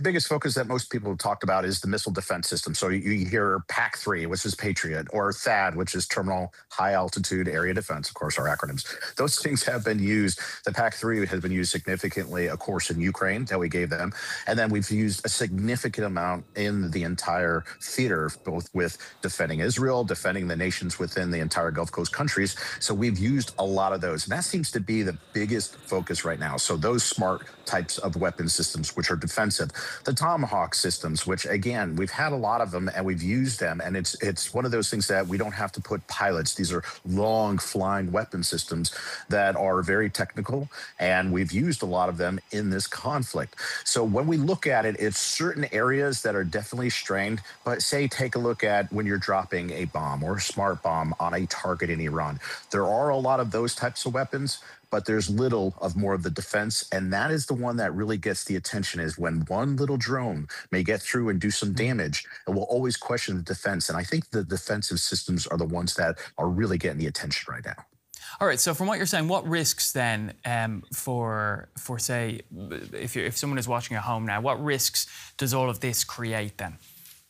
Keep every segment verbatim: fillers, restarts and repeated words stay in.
biggest focus that most people have talked about is the missile defense system. So you, you hear PAC three, which is Patriot, or THAAD, which is Terminal High Altitude Area Defense, of course, our acronyms. Those things have been used. The PAC three has been used significantly, of course, in Ukraine that we gave them. And then we've used a significant amount in the entire theater, both with defending Israel, defending the nations within the entire Gulf Coast countries. So we've used a lot of those. And that seems to be the biggest focus right now. So those smart types of weapon systems, which are defensive, the Tomahawk systems, which again, we've had a lot of them and we've used them. And it's it's one of those things that we don't have to put pilots. These are long flying weapon systems that are very technical. And we've used a lot of them in this conflict. So when we look at it, it's certain areas that are definitely strained. But say, take a look at when you're dropping a bomb or a smart bomb on a target in Iran. There are a lot of those types of weapons, but there's little of more of the defense. And that is the one that really gets the attention, is when one little drone may get through and do some damage, and we'll always question the defense. And I think the defensive systems are the ones that are really getting the attention right now. All right. So from what you're saying, what risks then um, for, for say, if, you're, if someone is watching at home now, what risks does all of this create then?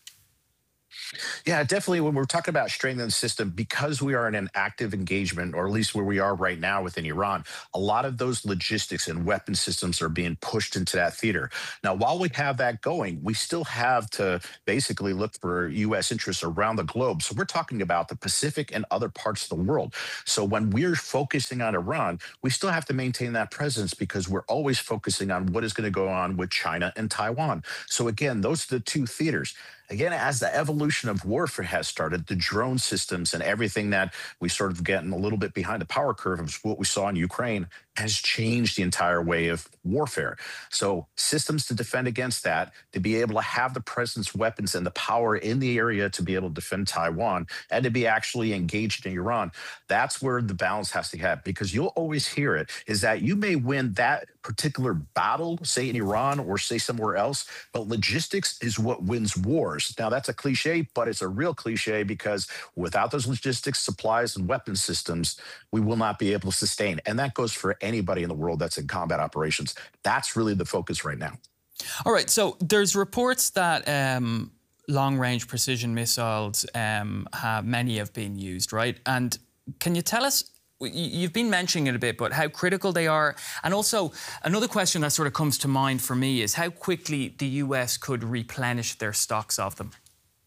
Yeah, definitely. When we're talking about strengthening the system, because we are in an active engagement, or at least where we are right now within Iran, a lot of those logistics and weapon systems are being pushed into that theater. Now, while we have that going, we still have to basically look for U S interests around the globe. So we're talking about the Pacific and other parts of the world. So when we're focusing on Iran, we still have to maintain that presence, because we're always focusing on what is going to go on with China and Taiwan. So again, those are the two theaters. Again, as the evolution of warfare has started, the drone systems and everything that we sort of getting a little bit behind the power curve of what we saw in Ukraine has changed the entire way of warfare. So systems to defend against that, to be able to have the presence, weapons, and the power in the area to be able to defend Taiwan and to be actually engaged in Iran, that's where the balance has to happen. Because you'll always hear it, is that you may win that particular battle, say in Iran or say somewhere else, but logistics is what wins wars. Now, that's a cliche, but it's a real cliche, because without those logistics, supplies, and weapon systems, we will not be able to sustain. And that goes for anybody in the world that's in combat operations. That's really the focus right now. All right. So there's reports that um, long-range precision missiles, um, have, many have been used, right? And can you tell us, you've been mentioning it a bit, but how critical they are? And also, another question that sort of comes to mind for me is how quickly the U S could replenish their stocks of them.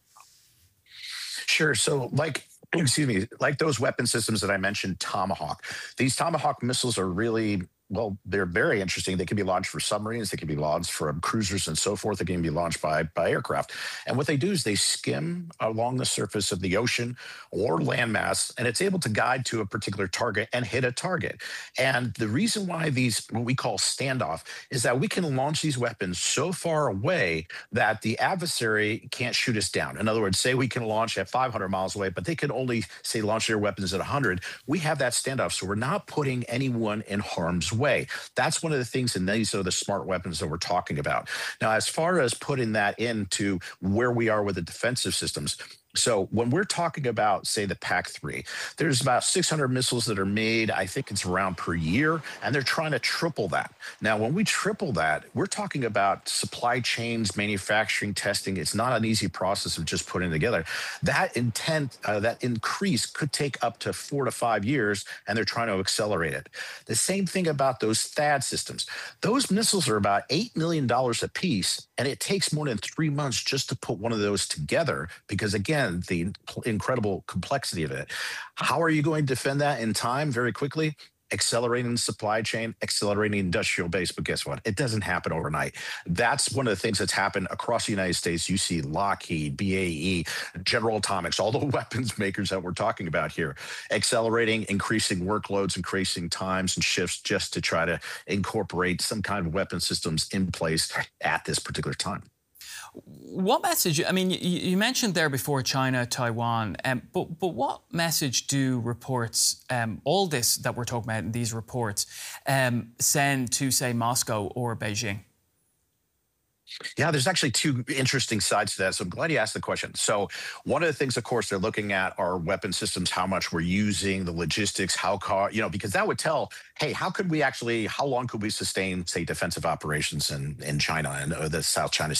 Sure. So like, excuse me, like those weapon systems that I mentioned, Tomahawk, these Tomahawk missiles are really, well, they're very interesting. They can be launched for submarines. They can be launched from cruisers and so forth. They can be launched by, by aircraft. And what they do is they skim along the surface of the ocean or landmass, and it's able to guide to a particular target and hit a target. And the reason why these, what we call standoff, is that we can launch these weapons so far away that the adversary can't shoot us down. In other words, say we can launch at five hundred miles away, but they can only, say, launch their weapons at one hundred. We have that standoff, so we're not putting anyone in harm's way. way. That's one of the things, and these are the smart weapons that we're talking about. Now, as far as putting that into where we are with the defensive systems, so when we're talking about, say, the PAC three, there's about six hundred missiles that are made, I think it's around per year, and they're trying to triple that. Now, when we triple that, we're talking about supply chains, manufacturing, testing. It's not an easy process of just putting it together. That intent, uh, that increase could take up to four to five years, and they're trying to accelerate it. The same thing about those THAAD systems. Those missiles are about eight million dollars a piece, and it takes more than three months just to put one of those together, because, again, the incredible complexity of it. How are you going to defend that in time? Very quickly. Accelerating the supply chain, accelerating the industrial base. But guess what? It doesn't happen overnight. That's one of the things that's happened across the United States. You see Lockheed, B A E, General Atomics, all the weapons makers that we're talking about here, accelerating, increasing workloads, increasing times and shifts just to try to incorporate some kind of weapon systems in place at this particular time. What message, I mean, you, you mentioned there before China, Taiwan, um, but, but what message do reports, um, all this that we're talking about in these reports, um, send to, say, Moscow or Beijing? Yeah, there's actually two interesting sides to that. So I'm glad you asked the question. So one of the things, of course, they're looking at are weapon systems, how much we're using, the logistics, how, car, you know, because that would tell, hey, how could we actually, how long could we sustain, say, defensive operations in, in China and uh, the South China